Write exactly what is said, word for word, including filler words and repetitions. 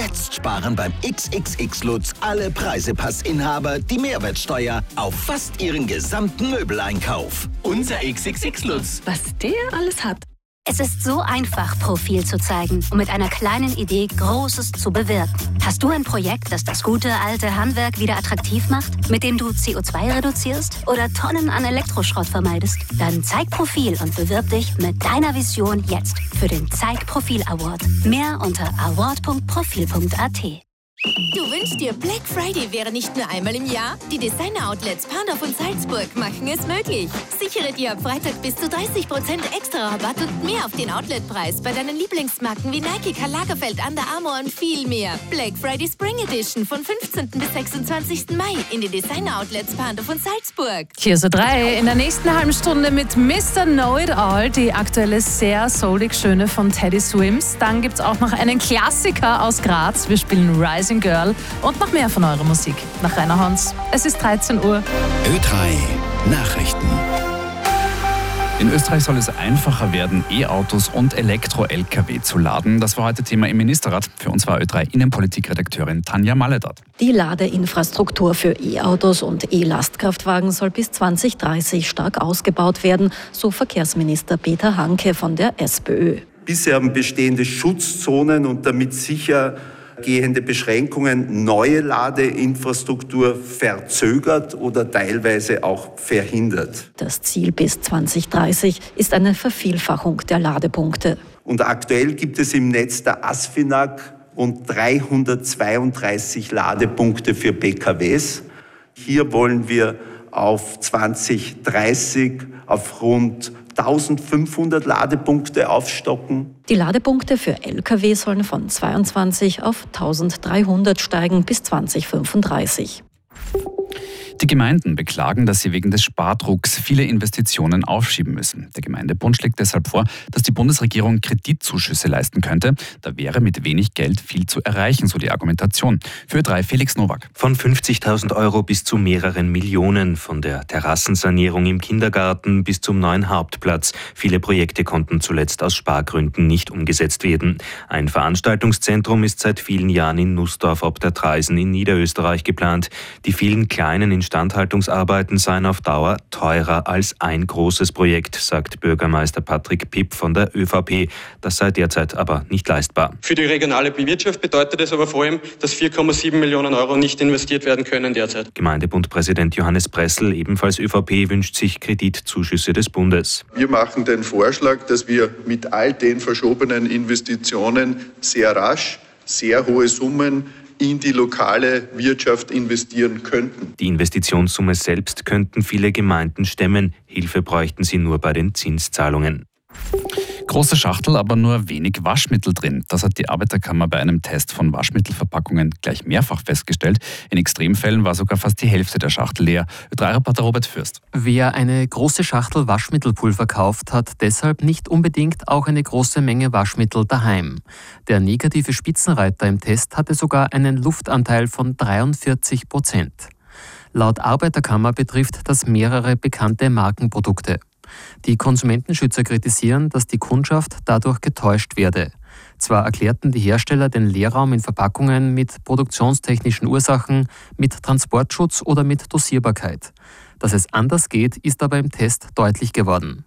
Jetzt sparen beim X X X Lutz alle Preisepassinhaber die Mehrwertsteuer auf fast ihren gesamten Möbeleinkauf. Unser X X X Lutz. Was der alles hat. Es ist so einfach, Profil zu zeigen und mit einer kleinen Idee Großes zu bewirken. Hast du ein Projekt, das das gute alte Handwerk wieder attraktiv macht, mit dem du C O zwei reduzierst oder Tonnen an Elektroschrott vermeidest? Dann zeig Profil und bewirb dich mit deiner Vision jetzt für den Zeig Profil Award. Mehr unter award punkt profil punkt a t. Du wünschst dir, Black Friday wäre nicht nur einmal im Jahr? Die Designer-Outlets Pandorf und Salzburg machen es möglich. Sichere dir ab Freitag bis zu dreißig Prozent extra Rabatt und mehr auf den Outletpreis bei deinen Lieblingsmarken wie Nike, Karl Lagerfeld, Under Armour und viel mehr. Black Friday Spring Edition von fünfzehnten bis sechsundzwanzigsten Mai in den Designer-Outlets Pandorf und Salzburg. Hier so drei in der nächsten halben Stunde mit Mister Know-It-All, die aktuelle sehr soulig Schöne von Teddy Swims. Dann gibt es auch noch einen Klassiker aus Graz. Wir spielen Rising Girl und noch mehr von eurer Musik. Nach Rainer Hans. Es ist dreizehn Uhr. Ö drei Nachrichten. In Österreich soll es einfacher werden, E-Autos und Elektro-L K W zu laden. Das war heute Thema im Ministerrat. Für uns war Ö drei Innenpolitikredakteurin Tanja Maledat. Die Ladeinfrastruktur für E-Autos und E-Lastkraftwagen soll bis zwanzig dreißig stark ausgebaut werden, so Verkehrsminister Peter Hanke von der SPÖ. Bisher haben bestehende Schutzzonen und damit sicher gehende Beschränkungen neue Ladeinfrastruktur verzögert oder teilweise auch verhindert. Das Ziel bis zwanzig dreißig ist eine Vervielfachung der Ladepunkte. Und aktuell gibt es im Netz der ASFINAG rund dreihundertzweiunddreißig Ladepunkte für P K Ws. Hier wollen wir auf zwanzig dreißig auf rund eintausendfünfhundert Ladepunkte aufstocken. Die Ladepunkte für L K W sollen von zweiundzwanzig auf eintausenddreihundert steigen bis zwanzig fünfunddreißig. Die Gemeinden beklagen, dass sie wegen des Spardrucks viele Investitionen aufschieben müssen. Der Gemeindebund schlägt deshalb vor, dass die Bundesregierung Kreditzuschüsse leisten könnte. Da wäre mit wenig Geld viel zu erreichen, so die Argumentation. Für Ö drei Felix Nowak. Von fünfzigtausend Euro bis zu mehreren Millionen. Von der Terrassensanierung im Kindergarten bis zum neuen Hauptplatz. Viele Projekte konnten zuletzt aus Spargründen nicht umgesetzt werden. Ein Veranstaltungszentrum ist seit vielen Jahren in Nussdorf ob der Traisen in Niederösterreich geplant. Die vielen kleinen Instandhaltungsarbeiten seien auf Dauer teurer als ein großes Projekt, sagt Bürgermeister Patrick Pipp von der Ö V P. Das sei derzeit aber nicht leistbar. Für die regionale Wirtschaft bedeutet es aber vor allem, dass vier Komma sieben Millionen Euro nicht investiert werden können derzeit. Gemeindebundpräsident Johannes Pressel, ebenfalls Ö V P, wünscht sich Kreditzuschüsse des Bundes. Wir machen den Vorschlag, dass wir mit all den verschobenen Investitionen sehr rasch, sehr hohe Summen in die lokale Wirtschaft investieren könnten. Die Investitionssumme selbst könnten viele Gemeinden stemmen. Hilfe bräuchten sie nur bei den Zinszahlungen. Große Schachtel, aber nur wenig Waschmittel drin. Das hat die Arbeiterkammer bei einem Test von Waschmittelverpackungen gleich mehrfach festgestellt. In Extremfällen war sogar fast die Hälfte der Schachtel leer. Ö drei Reporter Robert Fürst. Wer eine große Schachtel Waschmittelpulver kauft, hat deshalb nicht unbedingt auch eine große Menge Waschmittel daheim. Der negative Spitzenreiter im Test hatte sogar einen Luftanteil von dreiundvierzig Prozent. Laut Arbeiterkammer betrifft das mehrere bekannte Markenprodukte. Die Konsumentenschützer kritisieren, dass die Kundschaft dadurch getäuscht werde. Zwar erklärten die Hersteller den Leerraum in Verpackungen mit produktionstechnischen Ursachen, mit Transportschutz oder mit Dosierbarkeit. Dass es anders geht, ist aber im Test deutlich geworden.